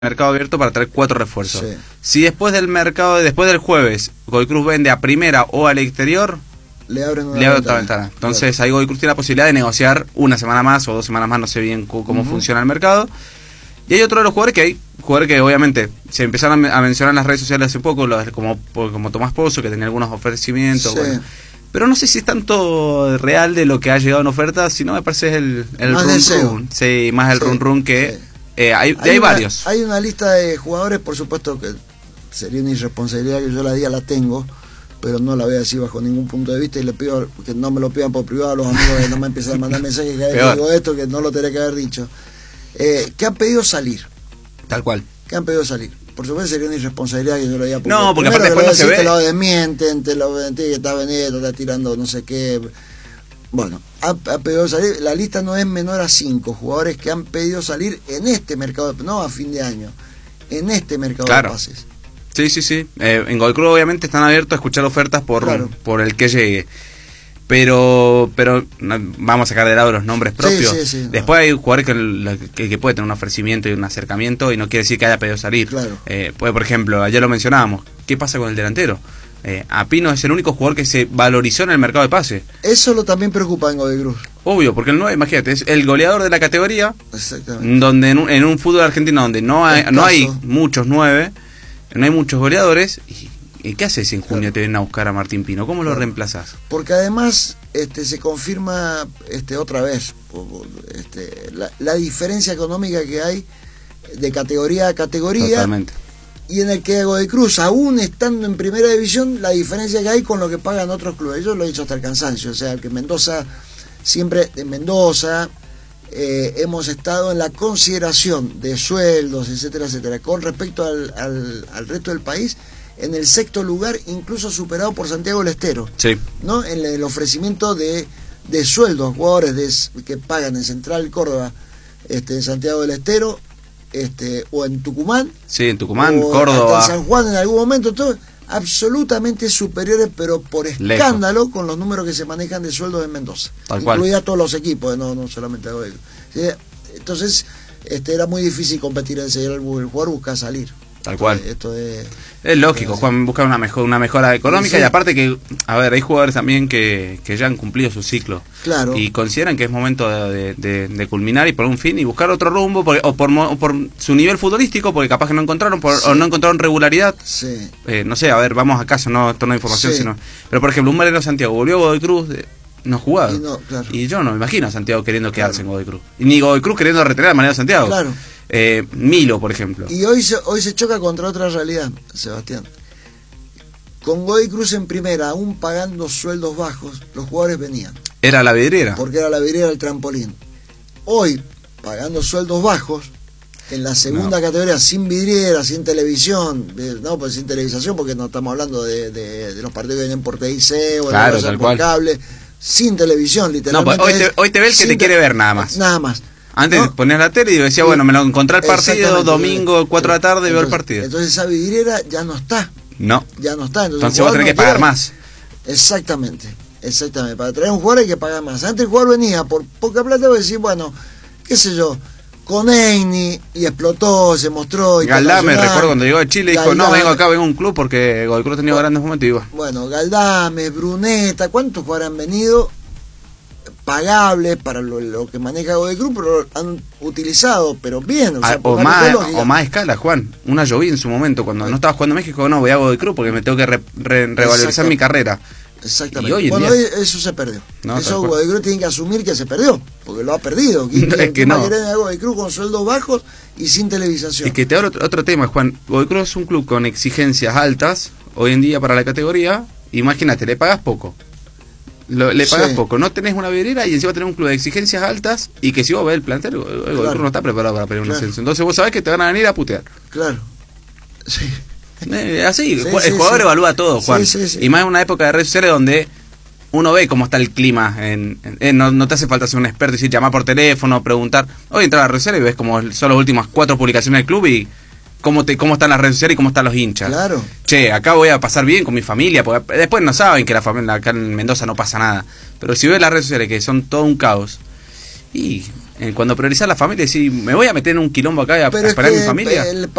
mercado abierto para traer 4 refuerzos. Sí. Si después del jueves, Godoy Cruz vende a primera o al exterior, le abren otra ventana. Entonces ahí Godoy Cruz tiene la posibilidad de negociar una semana más o 2 semanas más, no sé bien cómo funciona el mercado. Y hay otro de los jugadores que obviamente se empezaron a mencionar en las redes sociales hace poco, como Tomás Pozo, que tenía algunos ofrecimientos. Sí. Bueno, pero no sé si es tanto real de lo que ha llegado en oferta, sino me parece el run. Sí, más el run que... Sí. Hay varios. Hay una lista de jugadores, por supuesto que sería una irresponsabilidad que yo la diga, la tengo, pero no la voy a decir bajo ningún punto de vista, y le pido que no me lo pidan por privado a los amigos, que no me empiezan a mandar mensajes que digo esto, que no lo tendría que haber dicho. Que han pedido salir. Tal cual. Que han pedido salir. Por supuesto sería una irresponsabilidad que yo lo diga. No, porque aparte después no se ve. Te lo desmienten, te lo que está veniendo, está tirando no sé qué. Bueno, ha pedido salir. La lista no es menor a 5 jugadores que han pedido salir en este mercado, no a fin de año, en este mercado de pases. Sí. En Godoy Cruz obviamente están abiertos a escuchar ofertas por el que llegue. Pero vamos a sacar de lado los nombres propios. Sí, después hay jugadores que puede tener un ofrecimiento y un acercamiento y no quiere decir que haya pedido salir. Claro. Por ejemplo, ayer lo mencionábamos. ¿Qué pasa con el delantero? Apino es el único jugador que se valorizó en el mercado de pase. Eso también preocupa en Godoy Cruz. Obvio, porque el 9, imagínate, es el goleador de la categoría. Exactamente. Donde en un fútbol argentino donde no hay muchos 9, no hay muchos goleadores. ¿Y qué haces si en junio te vienen a buscar a Martín Pino? ¿Cómo lo reemplazás? Porque además se confirma otra vez la diferencia económica que hay de categoría a categoría. Totalmente. Y en el que Godoy Cruz, aún estando en primera división, la diferencia que hay con lo que pagan otros clubes. Yo lo he dicho hasta el cansancio. O sea, que Mendoza, siempre en Mendoza, hemos estado en la consideración de sueldos, etcétera, etcétera, con respecto al resto del país, en el 6º lugar, incluso superado por Santiago del Estero. Sí. ¿No? En el ofrecimiento de sueldos a jugadores que pagan en Central Córdoba, en Santiago del Estero, o en Tucumán. Sí, en Tucumán, Córdoba. En San Juan en algún momento, todo absolutamente superiores, pero por escándalo, con los números que se manejan de sueldos en Mendoza. Incluida todos los equipos, no solamente a Godoy Cruz. Entonces, era muy difícil competir en ese, el jugador busca salir. Tal cual. Esto es lógico, Juan busca una mejora económica, sí. Y aparte que, hay jugadores también que ya han cumplido su ciclo. Claro. Y consideran que es momento de culminar y poner un fin y buscar otro rumbo, o por su nivel futbolístico, porque capaz que no encontraron, o no encontraron regularidad. Sí. No sé, vamos a caso, esto no es información, sino... Pero por ejemplo, un Marelo Santiago volvió a Godoy Cruz... no jugaba. Y yo no me imagino a Santiago queriendo quedarse en Godoy Cruz. Ni Godoy Cruz queriendo retener a Marelo Santiago. Claro. Milo, por ejemplo. Y hoy se choca contra otra realidad, Sebastián. Con Godoy Cruz en primera, aún pagando sueldos bajos, los jugadores venían. Era la vidriera. Porque era la vidriera del trampolín. Hoy, pagando sueldos bajos, en la segunda categoría, sin vidriera, sin televisión, pues sin televisación, porque no estamos hablando de los partidos que vienen por TIC o por cable, sin televisión, literalmente. No, pues hoy te ve el que te quiere ver, nada más. Nada más. Antes ponías la tele y decía, bueno, me lo encontré el partido, domingo, 4 de la tarde, veo el partido. Entonces esa vidriera ya no está. No. Ya no está. Entonces vos tenés que pagar más. Exactamente. Para traer un jugador hay que pagar más. Antes el jugador venía por poca plata, voy a decir, bueno, qué sé yo, con Eini, y explotó, se mostró. Galdame, recuerdo cuando llegó a Chile, dijo, no, vengo a un club porque Godoy Cruz ha tenido grandes momentos y iba. Bueno, Galdame, Bruneta, ¿cuántos jugadores han venido pagables para lo que maneja Godoy Cruz, pero han utilizado, pero bien? O más escala, Juan. Una Lloví en su momento, cuando no estaba jugando en México, no, voy a Godoy Cruz porque me tengo que revalorizar mi carrera. Exactamente. Y hoy eso se perdió. Eso Godoy Cruz tiene que asumir que se perdió, porque lo ha perdido. Es que no. Quieren a Godoy Cruz con sueldos bajos y sin televisación. Es que te abro otro tema, Juan. Godoy Cruz es un club con exigencias altas hoy en día para la categoría. Imagínate, le pagas poco. Le pagas poco, no tenés una vidriera y encima tenés un club de exigencias altas y que si vos ves el plantel, Godoy Cruz no está preparado para pelear un ascenso. Entonces vos sabés que te van a venir a putear. Claro. Sí. Así, el jugador evalúa todo, Juan. Y más en una época de redes sociales donde uno ve cómo está el clima. No te hace falta ser un experto y decir, llamar por teléfono, preguntar. Hoy entras a las redes sociales y ves como son las últimas 4 publicaciones del club y cómo están las redes sociales y cómo están los hinchas. Claro. Che, acá voy a pasar bien con mi familia, porque después no saben que la familia acá en Mendoza no pasa nada. Pero si ves las redes sociales que son todo un caos, y cuando priorizás la familia, decís, me voy a meter en un quilombo acá a esperar a mi familia.